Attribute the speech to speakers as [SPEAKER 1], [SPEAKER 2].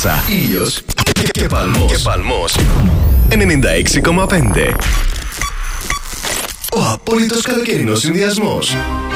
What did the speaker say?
[SPEAKER 1] ανάσα, ήλιος και παλμός. 96,5. Ο απόλυτος καλοκαιρινός συνδυασμός.